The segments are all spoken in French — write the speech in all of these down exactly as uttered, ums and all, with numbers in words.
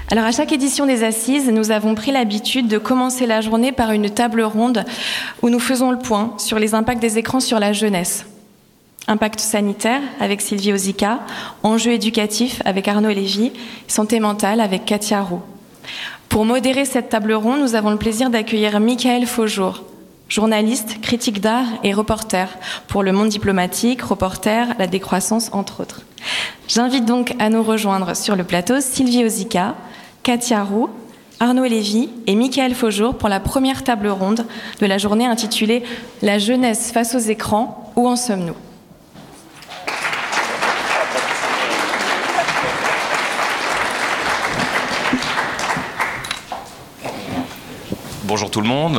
Alors à chaque édition des Assises, nous avons pris l'habitude de commencer la journée par une table ronde où nous faisons le point sur les impacts des écrans sur la jeunesse. Impact sanitaire avec Sylvie Ozika, enjeux éducatifs avec Arnaud Lévy, santé mentale avec Katia Roux. Pour modérer cette table ronde, nous avons le plaisir d'accueillir Michael Faujour, journaliste, critique d'art et reporter pour Le Monde diplomatique, Reporter, La Décroissance, entre autres. J'invite donc à nous rejoindre sur le plateau Sylvie Ozika, Katia Roux, Arnaud Lévy et Michael Faujour pour la première table ronde de la journée intitulée « La jeunesse face aux écrans, où en sommes-nous » Bonjour tout le monde.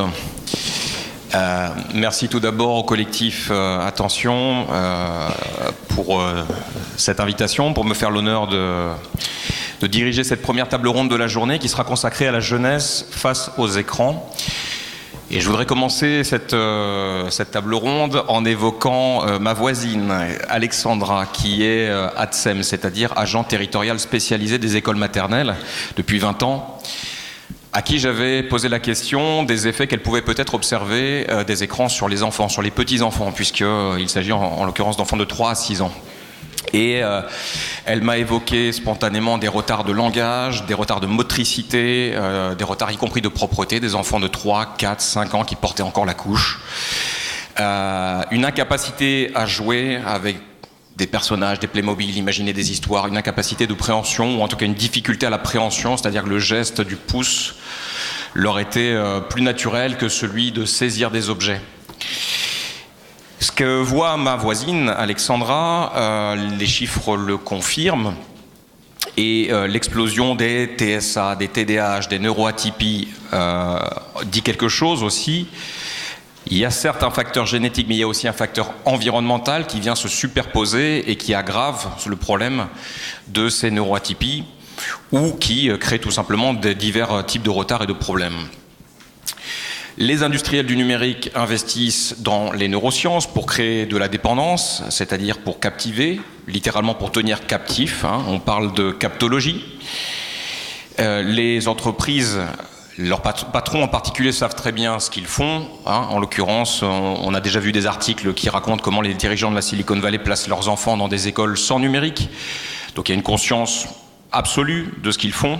Euh, merci tout d'abord au collectif euh, Attention euh, pour euh, cette invitation, pour me faire l'honneur de, de diriger cette première table ronde de la journée qui sera consacrée à la jeunesse face aux écrans. Et je voudrais commencer cette, euh, cette table ronde en évoquant euh, ma voisine Alexandra, qui est euh, A T S E M, c'est-à-dire agent territorial spécialisé des écoles maternelles depuis vingt ans. À qui j'avais posé la question des effets qu'elle pouvait peut-être observer euh, des écrans sur les enfants, sur les petits-enfants, puisqu'il euh, s'agit en, en l'occurrence d'enfants de trois à six ans. Et euh, elle m'a évoqué spontanément des retards de langage, des retards de motricité, euh, des retards y compris de propreté, des enfants de trois, quatre, cinq ans qui portaient encore la couche. Euh, une incapacité à jouer avec des personnages, des Playmobil, imaginer des histoires, une incapacité de préhension, ou en tout cas une difficulté à la préhension, c'est-à-dire que le geste du pouce leur était euh, plus naturel que celui de saisir des objets. Ce que voit ma voisine, Alexandra, euh, les chiffres le confirment, et euh, l'explosion des T S A, des T D A H, des neuroatypies euh, dit quelque chose aussi. Il y a certes un facteur génétique, mais il y a aussi un facteur environnemental qui vient se superposer et qui aggrave le problème de ces neuroatypies ou qui crée tout simplement des divers types de retards et de problèmes. Les industriels du numérique investissent dans les neurosciences pour créer de la dépendance, c'est-à-dire pour captiver, littéralement pour tenir captif, hein, on parle de captologie. Euh, les entreprises... Leurs patrons en particulier savent très bien ce qu'ils font. Hein. En l'occurrence, on a déjà vu des articles qui racontent comment les dirigeants de la Silicon Valley placent leurs enfants dans des écoles sans numérique. Donc il y a une conscience absolue de ce qu'ils font.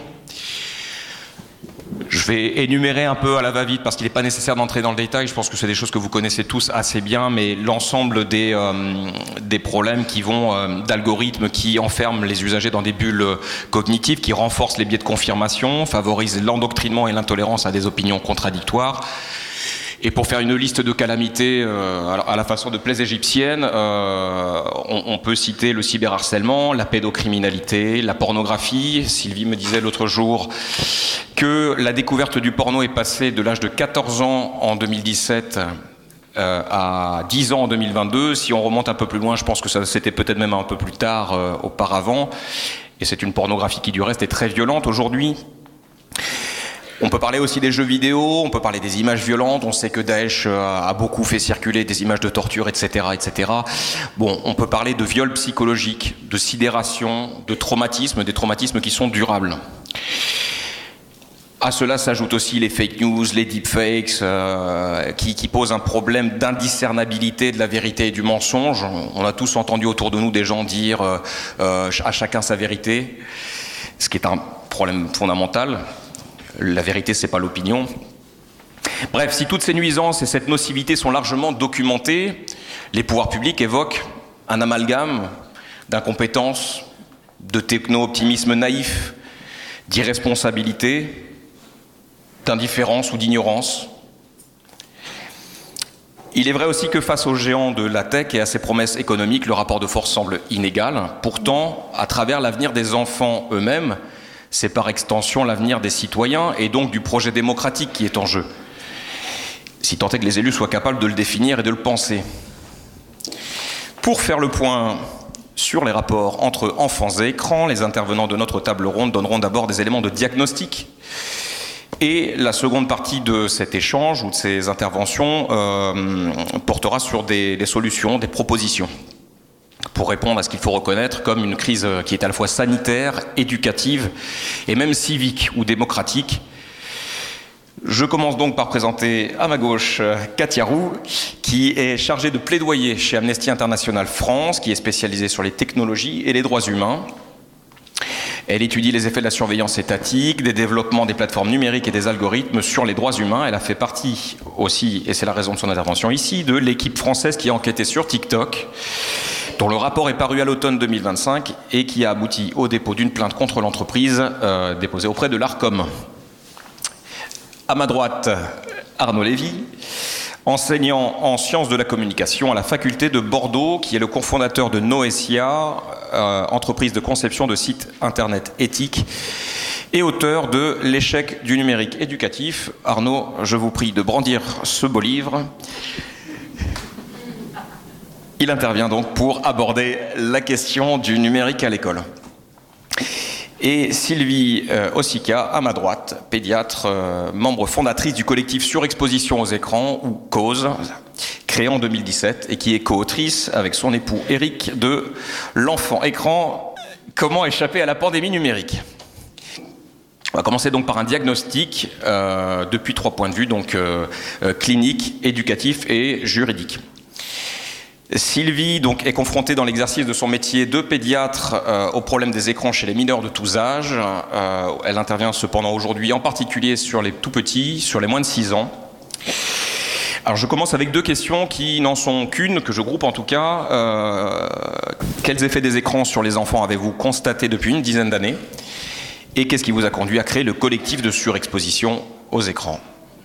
Je vais énumérer un peu à la va-vite parce qu'il n'est pas nécessaire d'entrer dans le détail. Je pense que c'est des choses que vous connaissez tous assez bien, mais l'ensemble des, euh, des problèmes qui vont euh, d'algorithmes qui enferment les usagers dans des bulles cognitives, qui renforcent les biais de confirmation, favorisent l'endoctrinement et l'intolérance à des opinions contradictoires. Et pour faire une liste de calamités euh, à la façon de plaies égyptiennes, euh, on, on peut citer le cyberharcèlement, la pédocriminalité, la pornographie. Sylvie me disait l'autre jour que la découverte du porno est passée de l'âge de quatorze ans en deux mille dix-sept euh, à dix ans en deux mille vingt-deux. Si on remonte un peu plus loin, je pense que ça, c'était peut-être même un peu plus tard euh, auparavant. Et c'est une pornographie qui du reste est très violente aujourd'hui. On peut parler aussi des jeux vidéo, on peut parler des images violentes, on sait que Daesh a beaucoup fait circuler des images de torture, et cetera, et cetera. Bon, on peut parler de viols psychologiques, de sidération, de traumatismes, des traumatismes qui sont durables. À cela s'ajoutent aussi les fake news, les deepfakes, euh, qui, qui posent un problème d'indiscernabilité de la vérité et du mensonge. On a tous entendu autour de nous des gens dire euh, euh, à chacun sa vérité, ce qui est un problème fondamental. La vérité, c'est pas l'opinion. Bref, si toutes ces nuisances et cette nocivité sont largement documentées, les pouvoirs publics évoquent un amalgame d'incompétence, de techno-optimisme naïf, d'irresponsabilité, d'indifférence ou d'ignorance. Il est vrai aussi que face aux géants de la tech et à ses promesses économiques, le rapport de force semble inégal. Pourtant, à travers l'avenir des enfants eux-mêmes, c'est par extension l'avenir des citoyens et donc du projet démocratique qui est en jeu, si tant est que les élus soient capables de le définir et de le penser. Pour faire le point sur les rapports entre enfants et écrans, les intervenants de notre table ronde donneront d'abord des éléments de diagnostic. Et la seconde partie de cet échange ou de ces interventions euh, portera sur des, des solutions, des propositions. pour répondre à ce qu'il faut reconnaître comme une crise qui est à la fois sanitaire, éducative et même civique ou démocratique. Je commence donc par présenter à ma gauche Katia Roux, qui est chargée de plaidoyer chez Amnesty International France, qui est spécialisée sur les technologies et les droits humains. Elle étudie les effets de la surveillance étatique, des développements des plateformes numériques et des algorithmes sur les droits humains. Elle a fait partie aussi, et c'est la raison de son intervention ici, de l'équipe française qui a enquêté sur TikTok, dont le rapport est paru à l'automne deux mille vingt-cinq et qui a abouti au dépôt d'une plainte contre l'entreprise euh, déposée auprès de l'Arcom. À ma droite, Arnaud Lévy, enseignant en sciences de la communication à la faculté de Bordeaux, qui est le cofondateur de Noesia, euh, entreprise de conception de sites internet éthiques, et auteur de L'échec du numérique éducatif. Arnaud, je vous prie de brandir ce beau livre. Il intervient donc pour aborder la question du numérique à l'école. Et Sylvie euh, Ossica, à ma droite, pédiatre, euh, membre fondatrice du collectif Surexposition aux écrans, ou CAUSE, créé en deux mille dix-sept, et qui est co-autrice avec son époux Eric de L'enfant écran, comment échapper à la pandémie numérique. On va commencer donc par un diagnostic euh, depuis trois points de vue, donc euh, euh, clinique, éducatif et juridique. Sylvie donc, est confrontée dans l'exercice de son métier de pédiatre euh, au problème des écrans chez les mineurs de tous âges. Euh, elle intervient cependant aujourd'hui en particulier sur les tout petits, sur les moins de six ans. Alors je commence avec deux questions qui n'en sont qu'une, que je groupe en tout cas. Euh, quels effets des écrans sur les enfants avez-vous constaté depuis une dizaine d'années? Et qu'est-ce qui vous a conduit à créer le collectif de surexposition aux écrans?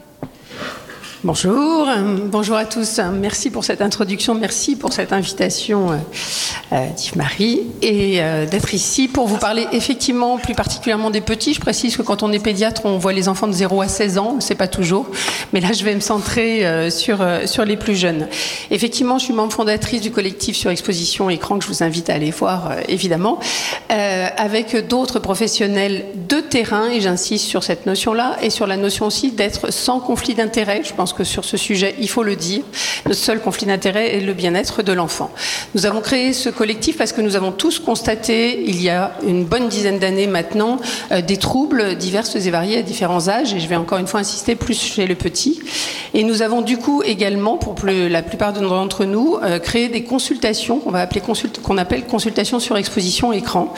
Bonjour, bonjour à tous. Merci pour cette introduction, merci pour cette invitation, euh, d'Yves-Marie, et euh, d'être ici pour vous parler effectivement plus particulièrement des petits. Je précise que quand on est pédiatre, on voit les enfants de zéro à seize ans, c'est pas toujours, mais là je vais me centrer euh, sur, euh, sur les plus jeunes. Effectivement, je suis membre fondatrice du collectif Surexposition écran que je vous invite à aller voir, euh, évidemment, euh, avec d'autres professionnels de terrain, et j'insiste sur cette notion-là, et sur la notion aussi d'être sans conflit d'intérêt. Je pense que sur ce sujet, il faut le dire, notre seul conflit d'intérêt est le bien-être de l'enfant. Nous avons créé ce collectif parce que nous avons tous constaté, il y a une bonne dizaine d'années maintenant, euh, des troubles divers et variés à différents âges, et je vais encore une fois insister plus chez le petit. Et nous avons du coup également, pour plus, la plupart d'entre nous, euh, créé des consultations qu'on va appeler consult- qu'on appelle consultations sur exposition écran.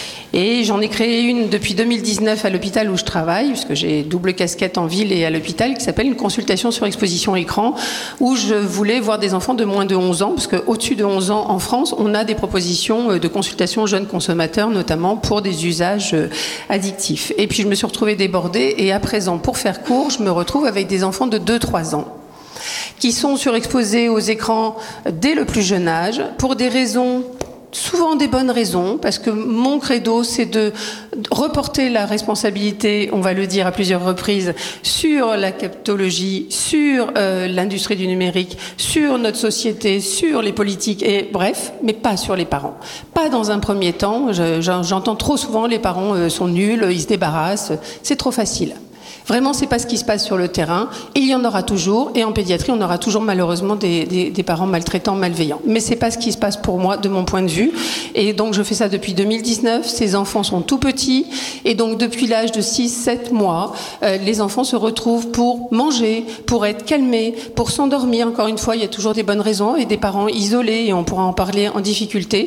Et j'en ai créé une depuis deux mille dix-neuf à l'hôpital où je travaille, puisque j'ai double casquette en ville et à l'hôpital, qui s'appelle une consultation sur exposition écran, où je voulais voir des enfants de moins de onze ans, parce qu'au-dessus de onze ans en France, on a des propositions de consultation jeunes consommateurs, notamment pour des usages addictifs. Et puis je me suis retrouvée débordée, et à présent, pour faire court, je me retrouve avec des enfants de deux à trois ans, qui sont surexposés aux écrans dès le plus jeune âge, pour des raisons... souvent des bonnes raisons, parce que mon credo, c'est de reporter la responsabilité, on va le dire à plusieurs reprises, sur la captologie, sur euh, l'industrie du numérique, sur notre société, sur les politiques, et bref, mais pas sur les parents. Pas dans un premier temps. Je, j'entends trop souvent les parents euh, sont nuls, ils se débarrassent, c'est trop facile. Vraiment, c'est pas ce qui se passe sur le terrain. Il y en aura toujours, et en pédiatrie, on aura toujours malheureusement des, des, des parents maltraitants, malveillants. Mais c'est pas ce qui se passe pour moi, de mon point de vue. Et donc, je fais ça depuis deux mille dix-neuf. Ces enfants sont tout petits, et donc depuis l'âge de six sept mois, euh, les enfants se retrouvent pour manger, pour être calmés, pour s'endormir. Encore une fois, il y a toujours des bonnes raisons, et des parents isolés, et on pourra en parler, en difficulté.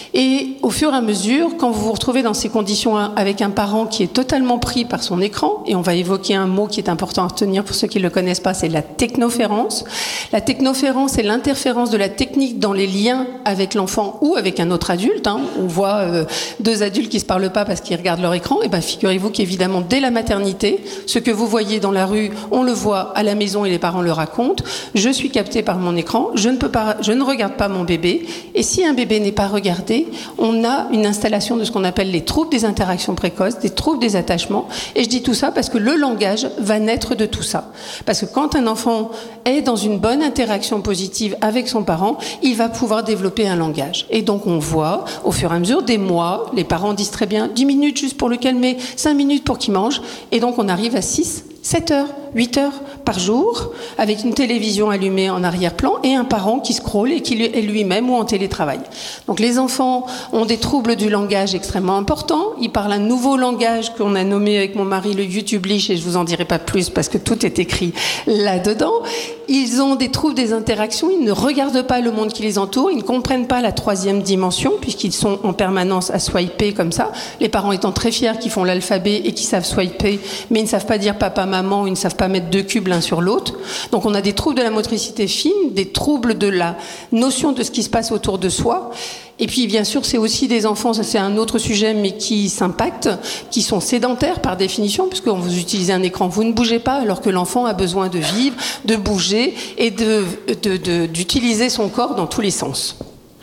Et au fur et à mesure, quand vous vous retrouvez dans ces conditions avec un parent qui est totalement pris par son écran, et on va évoquer un mot qui est important à retenir pour ceux qui ne le connaissent pas, c'est la technoférence. La technoférence, c'est l'interférence de la technique dans les liens avec l'enfant ou avec un autre adulte. Hein. On voit euh, deux adultes qui ne se parlent pas parce qu'ils regardent leur écran. Et ben, figurez-vous qu'évidemment, dès la maternité, ce que vous voyez dans la rue, on le voit à la maison et les parents le racontent. Je suis captée par mon écran, je ne peux pas, je ne regarde pas mon bébé. Et si un bébé n'est pas regardé, on a une installation de ce qu'on appelle les troubles des interactions précoces, des troubles des attachements. Et je dis tout ça parce que le langage va naître de tout ça. Parce que quand un enfant est dans une bonne interaction positive avec son parent, il va pouvoir développer un langage. Et donc on voit, au fur et à mesure des mois, les parents disent très bien dix minutes juste pour le calmer, cinq minutes pour qu'il mange, et donc on arrive à six, sept heures, huit heures, par jour, avec une télévision allumée en arrière-plan et un parent qui scrolle et qui est lui-même ou en télétravail. Donc les enfants ont des troubles du langage extrêmement importants. Ils parlent un nouveau langage qu'on a nommé avec mon mari le YouTublish, et je vous en dirai pas plus parce que tout est écrit là-dedans. Ils ont des troubles des interactions, ils ne regardent pas le monde qui les entoure, ils ne comprennent pas la troisième dimension puisqu'ils sont en permanence à swiper comme ça. Les parents étant très fiers qu'ils font l'alphabet et qu'ils savent swiper, mais ils ne savent pas dire papa, maman, ils ne savent pas mettre deux cubes l'un sur l'autre. Donc on a des troubles de la motricité fine, des troubles de la notion de ce qui se passe autour de soi. Et puis bien sûr c'est aussi des enfants, ça c'est un autre sujet mais qui s'impactent, qui sont sédentaires par définition, puisque quand vous utilisez un écran vous ne bougez pas, alors que l'enfant a besoin de vivre, de bouger et de, de, de, d'utiliser son corps dans tous les sens.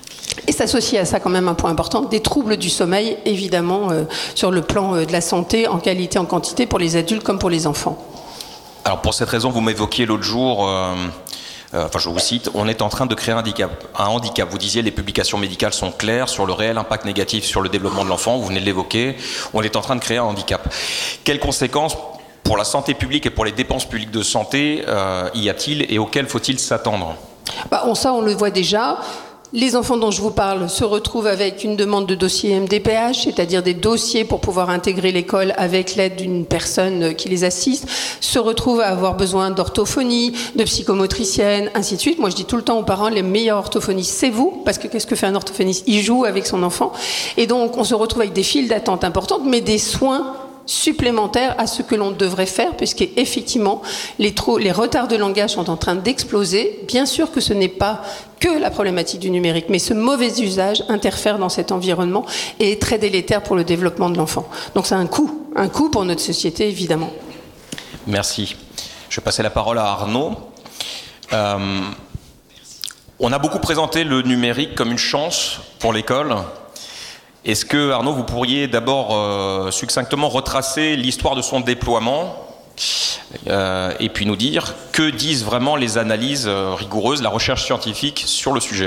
Et s'associe à ça quand même un point important, des troubles du sommeil, évidemment, euh, sur le plan euh, de la santé, en qualité, en quantité, pour les adultes comme pour les enfants. Alors pour cette raison, vous m'évoquiez l'autre jour, euh, euh, enfin je vous cite, on est en train de créer un handicap, un handicap. Vous disiez les publications médicales sont claires sur le réel impact négatif sur le développement de l'enfant, vous venez de l'évoquer, on est en train de créer un handicap. Quelles conséquences pour la santé publique et pour les dépenses publiques de santé euh, y a-t-il et auxquelles faut-il s'attendre ? Bah, on, ça on le voit déjà. Les enfants dont je vous parle se retrouvent avec une demande de dossier M D P H, c'est-à-dire des dossiers pour pouvoir intégrer l'école avec l'aide d'une personne qui les assiste, se retrouvent à avoir besoin d'orthophonie, de psychomotricienne, ainsi de suite. Moi, je dis tout le temps aux parents, les meilleurs orthophonistes, c'est vous, parce que qu'est-ce que fait un orthophoniste ? Il joue avec son enfant. Et donc, on se retrouve avec des files d'attente importantes, mais des soins supplémentaires à ce que l'on devrait faire, puisqu'effectivement, les, trop, les retards de langage sont en train d'exploser. Bien sûr que ce n'est pas que la problématique du numérique, mais ce mauvais usage interfère dans cet environnement et est très délétère pour le développement de l'enfant. Donc c'est un coût, un coût pour notre société, évidemment. Merci. Je vais passer la parole à Arnaud. Euh, on a beaucoup présenté le numérique comme une chance pour l'école. Est-ce que, Arnaud, vous pourriez d'abord euh, succinctement retracer l'histoire de son déploiement euh, et puis nous dire que disent vraiment les analyses euh, rigoureuses, la recherche scientifique sur le sujet ?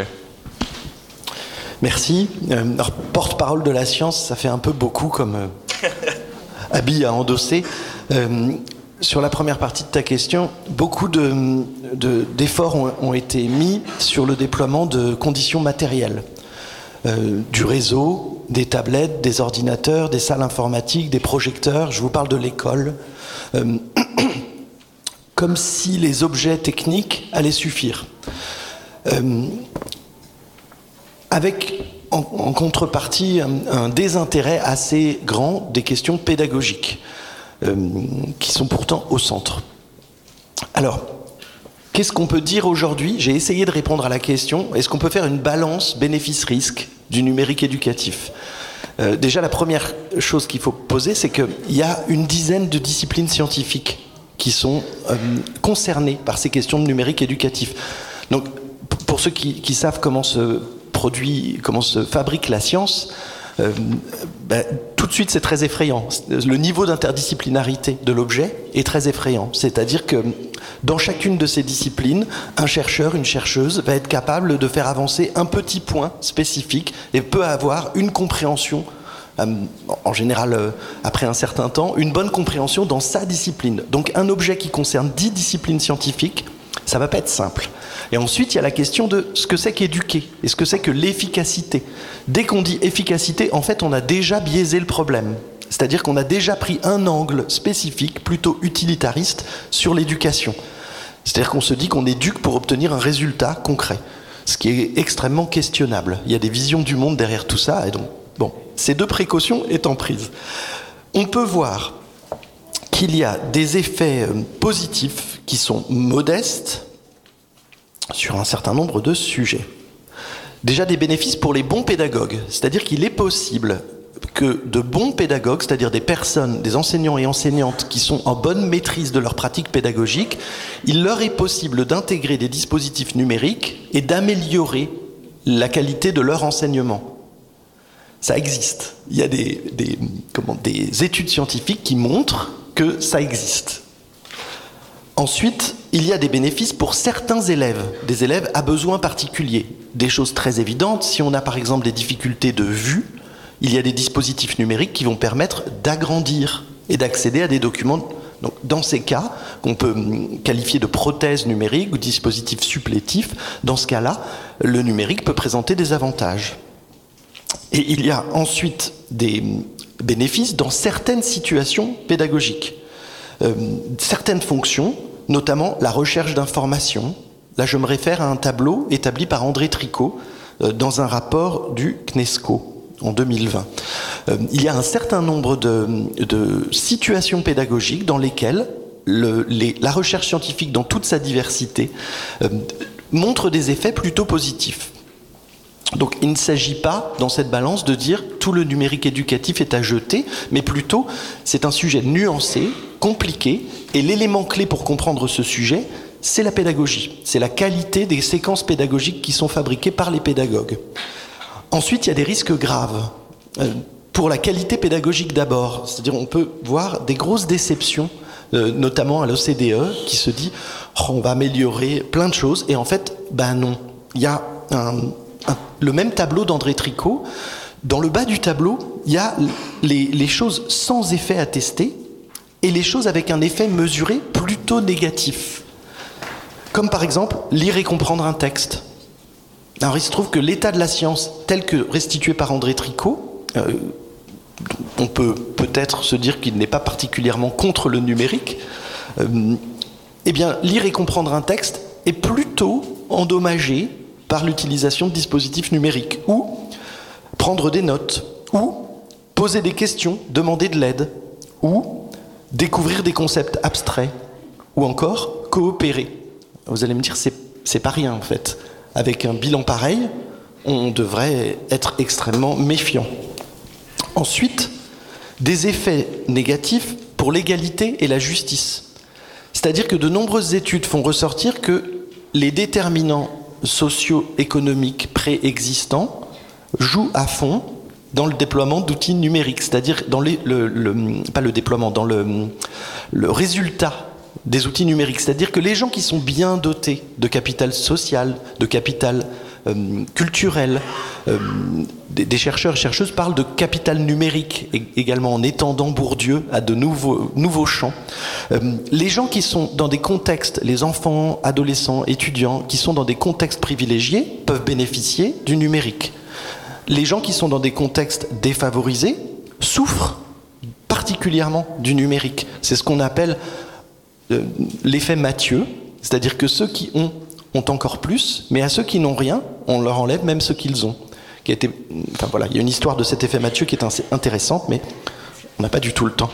Merci. Euh, alors, porte-parole de la science, ça fait un peu beaucoup comme euh, habit à endosser. Euh, sur la première partie de ta question, beaucoup de, de, d'efforts ont, ont été mis sur le déploiement de conditions matérielles. Euh, du réseau, des tablettes, des ordinateurs, des salles informatiques, des projecteurs, je vous parle de l'école, euh, comme si les objets techniques allaient suffire. Euh, avec en, en contrepartie un, un désintérêt assez grand des questions pédagogiques, euh, qui sont pourtant au centre. Alors, qu'est-ce qu'on peut dire aujourd'hui ? J'ai essayé de répondre à la question, est-ce qu'on peut faire une balance bénéfice-risque du numérique éducatif ? euh, Déjà, la première chose qu'il faut poser, c'est qu'il y a une dizaine de disciplines scientifiques qui sont euh, concernées par ces questions de numérique éducatif. Donc, pour ceux qui, qui savent comment se produit, comment se fabrique la science, Euh, ben, tout de suite c'est très effrayant. Le niveau d'interdisciplinarité de l'objet est très effrayant. C'est-à-dire que dans chacune de ces disciplines, un chercheur, une chercheuse va être capable de faire avancer un petit point spécifique et peut avoir une compréhension, euh, en général euh, après un certain temps, une bonne compréhension dans sa discipline. Donc un objet qui concerne dix disciplines scientifiques, ça va pas être simple. Et ensuite, il y a la question de ce que c'est qu'éduquer et ce que c'est que l'efficacité. Dès qu'on dit efficacité, en fait, on a déjà biaisé le problème. C'est-à-dire qu'on a déjà pris un angle spécifique, plutôt utilitariste, sur l'éducation. C'est-à-dire qu'on se dit qu'on éduque pour obtenir un résultat concret, ce qui est extrêmement questionnable. Il y a des visions du monde derrière tout ça, et donc, bon, ces deux précautions étant prises, on peut voir qu'il y a des effets positifs qui sont modestes sur un certain nombre de sujets. Déjà des bénéfices pour les bons pédagogues, c'est-à-dire qu'il est possible que de bons pédagogues, c'est-à-dire des personnes, des enseignants et enseignantes qui sont en bonne maîtrise de leur pratique pédagogique, il leur est possible d'intégrer des dispositifs numériques et d'améliorer la qualité de leur enseignement. Ça existe. Il y a des, des, comment, des études scientifiques qui montrent que ça existe. Ensuite, il y a des bénéfices pour certains élèves, des élèves à besoins particuliers. Des choses très évidentes, si on a par exemple des difficultés de vue, il y a des dispositifs numériques qui vont permettre d'agrandir et d'accéder à des documents Donc, dans ces cas, qu'on peut qualifier de prothèse numérique ou dispositif supplétif, dans ce cas-là, le numérique peut présenter des avantages. Et il y a ensuite des bénéfices dans certaines situations pédagogiques. Euh, certaines fonctions, notamment la recherche d'informations. Là, je me réfère à un tableau établi par André Tricot euh, dans un rapport du C N E S C O en deux mille vingt. Euh, il y a un certain nombre de, de situations pédagogiques dans lesquelles le, les, la recherche scientifique, dans toute sa diversité, euh, montre des effets plutôt positifs. Donc il ne s'agit pas, dans cette balance, de dire tout le numérique éducatif est à jeter, mais plutôt c'est un sujet nuancé, compliqué, et l'élément clé pour comprendre ce sujet, c'est la pédagogie. C'est la qualité des séquences pédagogiques qui sont fabriquées par les pédagogues. Ensuite, il y a des risques graves. Euh, pour la qualité pédagogique d'abord, c'est-à-dire on peut voir des grosses déceptions, euh, notamment à l'O C D E, qui se dit oh, on va améliorer plein de choses, et en fait, ben non. Il y a un, un, le même tableau d'André Tricot. Dans le bas du tableau, il y a les, les choses sans effet attesté et les choses avec un effet mesuré plutôt négatif. Comme par exemple, lire et comprendre un texte. Alors il se trouve que l'état de la science, tel que restitué par André Tricot, euh, on peut peut-être se dire qu'il n'est pas particulièrement contre le numérique, euh, eh bien, lire et comprendre un texte est plutôt endommagé par l'utilisation de dispositifs numériques, ou prendre des notes, ou poser des questions, demander de l'aide, ou découvrir des concepts abstraits, ou encore coopérer. Vous allez me dire, c'est, c'est pas rien en fait. Avec un bilan pareil, on devrait être extrêmement méfiant. Ensuite, des effets négatifs pour l'égalité et la justice. C'est-à-dire que de nombreuses études font ressortir que les déterminants socio-économiques préexistants jouent à fond dans le déploiement d'outils numériques, c'est-à-dire dans les, le, le, pas le déploiement, dans le, le résultat des outils numériques. C'est-à-dire que les gens qui sont bien dotés de capital social, de capital euh, culturel, euh, des, des chercheurs et chercheuses parlent de capital numérique également, en étendant Bourdieu à de nouveaux, nouveaux champs. Euh, les gens qui sont dans des contextes, les enfants, adolescents, étudiants, qui sont dans des contextes privilégiés, peuvent bénéficier du numérique. Les gens qui sont dans des contextes défavorisés souffrent particulièrement du numérique. C'est ce qu'on appelle euh, l'effet Mathieu, c'est-à-dire que ceux qui ont, ont encore plus, mais à ceux qui n'ont rien, on leur enlève même ce qu'ils ont. Qui a été, enfin voilà, il y a une histoire de cet effet Mathieu qui est intéressante, mais on n'a pas du tout le temps.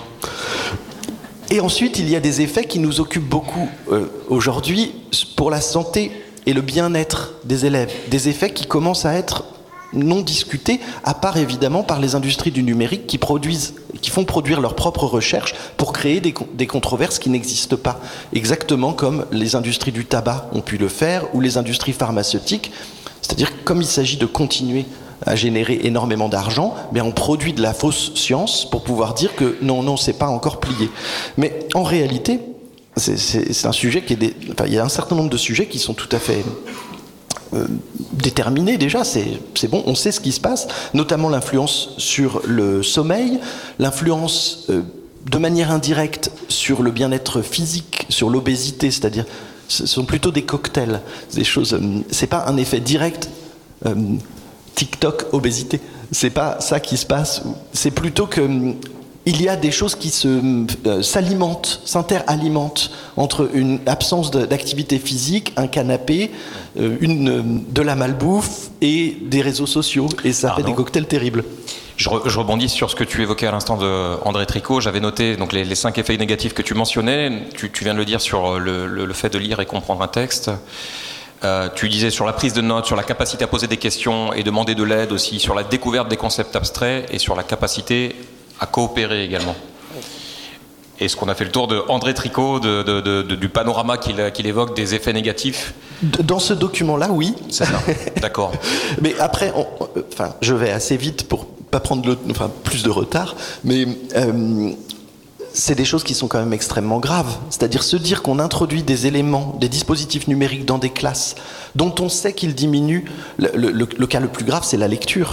Et ensuite, il y a des effets qui nous occupent beaucoup euh, aujourd'hui pour la santé et le bien-être des élèves. Des effets qui commencent à être non discutés, à part évidemment par les industries du numérique qui produisent, qui font produire leurs propres recherches pour créer des, des controverses qui n'existent pas. Exactement comme les industries du tabac ont pu le faire, ou les industries pharmaceutiques. C'est-à-dire que comme il s'agit de continuer à générer énormément d'argent, bien on produit de la fausse science pour pouvoir dire que non, non, c'est pas encore plié. Mais en réalité, c'est, c'est, c'est un sujet qui est... Des, enfin, il y a un certain nombre de sujets qui sont tout à fait... Euh, déterminé déjà, c'est, c'est bon, on sait ce qui se passe, notamment l'influence sur le sommeil, l'influence euh, de manière indirecte sur le bien-être physique, sur l'obésité, c'est-à-dire ce sont plutôt des cocktails, des choses, euh, c'est pas un effet direct euh, TikTok obésité, c'est pas ça qui se passe, c'est plutôt que euh, il y a des choses qui se, euh, s'alimentent, s'interalimentent entre une absence de, d'activité physique, un canapé, euh, une, euh, de la malbouffe et des réseaux sociaux. Et ça Pardon. fait des cocktails terribles. Je, re, je rebondis sur ce que tu évoquais à l'instant de André Tricot. J'avais noté donc, les, les cinq effets négatifs que tu mentionnais. Tu, tu viens de le dire sur le, le, le fait de lire et comprendre un texte. Euh, tu disais sur la prise de notes, sur la capacité à poser des questions et demander de l'aide aussi, sur la découverte des concepts abstraits et sur la capacité à coopérer également. Est-ce qu'on a fait le tour de André Tricot, de, de, de, de, du panorama qu'il, qu'il évoque des effets négatifs ? Dans ce document-là, oui. C'est ça, d'accord. Mais après, on, enfin, je vais assez vite pour pas prendre le, enfin, plus de retard, mais euh, c'est des choses qui sont quand même extrêmement graves. C'est-à-dire se dire qu'on introduit des éléments, des dispositifs numériques dans des classes dont on sait qu'ils diminuent. Le, le, le cas le plus grave, c'est la lecture.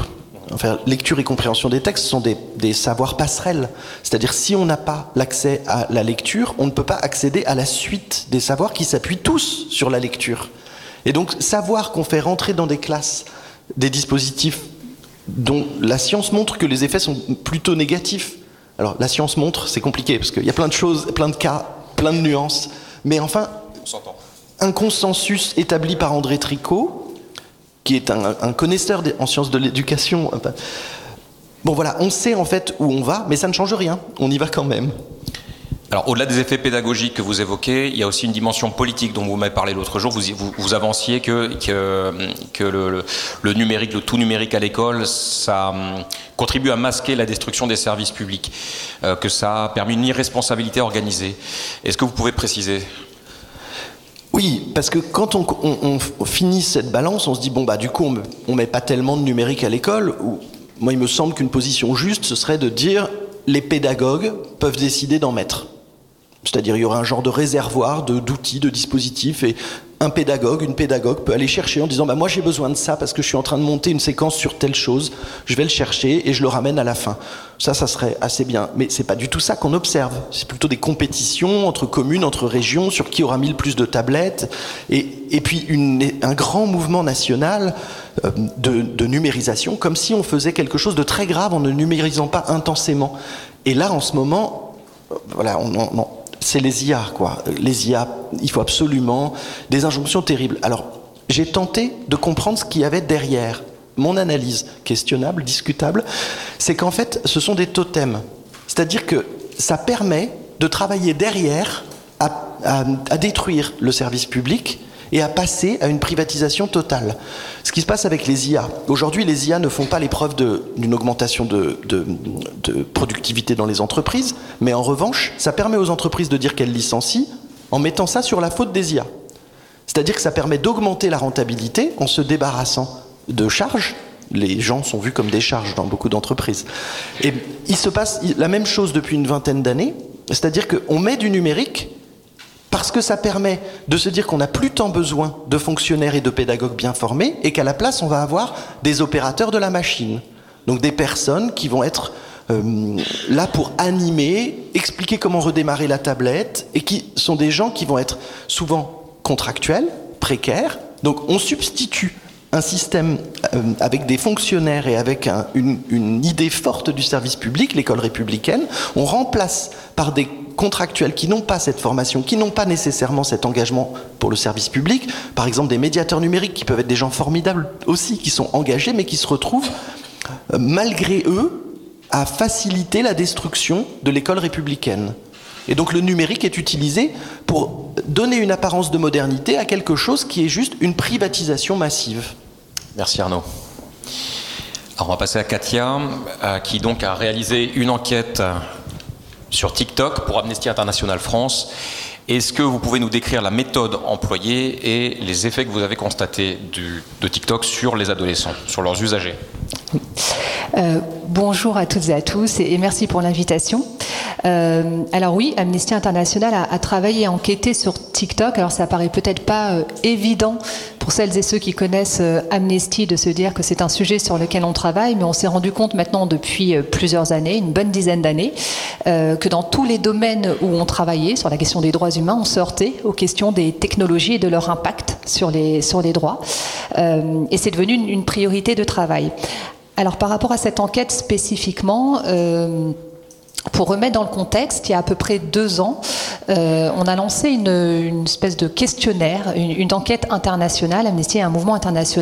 enfin, lecture et compréhension des textes sont des, des savoirs passerelles. C'est-à-dire, si on n'a pas l'accès à la lecture, on ne peut pas accéder à la suite des savoirs qui s'appuient tous sur la lecture. Et donc, savoir qu'on fait rentrer dans des classes des dispositifs dont la science montre que les effets sont plutôt négatifs. Alors, la science montre, c'est compliqué, parce qu'il y a plein de choses, plein de cas, plein de nuances. Mais enfin, un consensus établi par André Tricot, qui est un, un connaisseur en sciences de l'éducation. Bon voilà, on sait en fait où on va, mais ça ne change rien, on y va quand même. Alors, au-delà des effets pédagogiques que vous évoquez, il y a aussi une dimension politique dont vous m'avez parlé l'autre jour. Vous, vous, vous avanciez que, que, que le, le, le numérique, le tout numérique à l'école, ça um, contribue à masquer la destruction des services publics, euh, que ça a permis une irresponsabilité organisée. Est-ce que vous pouvez préciser ? Oui, parce que quand on, on, on finit cette balance, on se dit, bon, bah, du coup, on ne met pas tellement de numérique à l'école. Ou, moi, il me semble qu'une position juste, ce serait de dire, les pédagogues peuvent décider d'en mettre. C'est-à-dire, il y aura un genre de réservoir de, d'outils, de dispositifs, et un pédagogue, une pédagogue peut aller chercher en disant bah, « moi j'ai besoin de ça parce que je suis en train de monter une séquence sur telle chose, je vais le chercher et je le ramène à la fin ». Ça, ça serait assez bien. Mais c'est pas du tout ça qu'on observe. C'est plutôt des compétitions entre communes, entre régions, sur qui aura mis le plus de tablettes, et, et puis une, un grand mouvement national euh, de, de numérisation, comme si on faisait quelque chose de très grave en ne numérisant pas intensément. Et là, en ce moment, voilà, on, on, on c'est les I A, quoi. Les I A, il faut absolument des injonctions terribles. Alors, j'ai tenté de comprendre ce qu'il y avait derrière. Mon analyse, questionnable, discutable, c'est qu'en fait, ce sont des totems. C'est-à-dire que ça permet de travailler derrière à, à, à détruire le service public et à passer à une privatisation totale. Ce qui se passe avec les I A. Aujourd'hui, les I A ne font pas les preuves d'une augmentation de, de, de productivité dans les entreprises, mais en revanche, ça permet aux entreprises de dire qu'elles licencient en mettant ça sur la faute des I A. C'est-à-dire que ça permet d'augmenter la rentabilité en se débarrassant de charges. Les gens sont vus comme des charges dans beaucoup d'entreprises. Et il se passe la même chose depuis une vingtaine d'années, c'est-à-dire qu'on met du numérique parce que ça permet de se dire qu'on n'a plus tant besoin de fonctionnaires et de pédagogues bien formés et qu'à la place, on va avoir des opérateurs de la machine. Donc des personnes qui vont être euh, là pour animer, expliquer comment redémarrer la tablette et qui sont des gens qui vont être souvent contractuels, précaires. Donc on substitue un système euh, avec des fonctionnaires et avec un, une, une idée forte du service public, l'école républicaine, on remplace par des contractuels qui n'ont pas cette formation, qui n'ont pas nécessairement cet engagement pour le service public, par exemple des médiateurs numériques qui peuvent être des gens formidables aussi, qui sont engagés, mais qui se retrouvent, euh, malgré eux, à faciliter la destruction de l'école républicaine. Et donc le numérique est utilisé pour donner une apparence de modernité à quelque chose qui est juste une privatisation massive. Merci Arnaud. Alors on va passer à Katia, euh, qui donc a réalisé une enquête sur TikTok pour Amnesty International France. Est-ce que vous pouvez nous décrire la méthode employée et les effets que vous avez constatés du, de TikTok sur les adolescents, sur leurs usagers ? Euh, bonjour à toutes et à tous et, et merci pour l'invitation. Euh, alors oui, Amnesty International a, a travaillé et enquêté sur TikTok. Alors ça paraît peut-être pas euh, évident pour celles et ceux qui connaissent euh, Amnesty de se dire que c'est un sujet sur lequel on travaille, mais on s'est rendu compte maintenant depuis euh, plusieurs années, une bonne dizaine d'années, euh, que dans tous les domaines où on travaillait sur la question des droits humains, on se heurtait aux questions des technologies et de leur impact sur les, sur les droits. Euh, et c'est devenu une, une priorité de travail. Alors par rapport à cette enquête spécifiquement, euh, pour remettre dans le contexte, il y a à peu près deux ans, euh, on a lancé une, une espèce de questionnaire, une, une enquête internationale. Amnesty est un mouvement international